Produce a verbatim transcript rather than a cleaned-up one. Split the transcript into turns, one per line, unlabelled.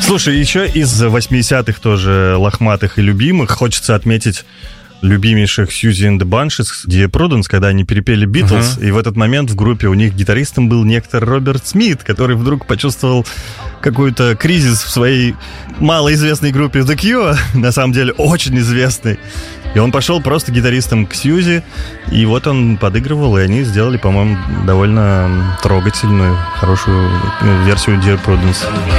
Слушай, еще из восьмидесятых тоже лохматых и любимых хочется отметить любимейших Сьюзи and the Banshees, Dear Prudence, когда они перепели Битлз, uh-huh. и в этот момент в группе у них гитаристом был некто Роберт Смит, который вдруг почувствовал какой-то кризис в своей малоизвестной группе The Cure, на самом деле очень известной. И он пошел просто гитаристом к Сьюзи, и вот он подыгрывал, и они сделали, по-моему, довольно трогательную, хорошую версию Dear Prudence.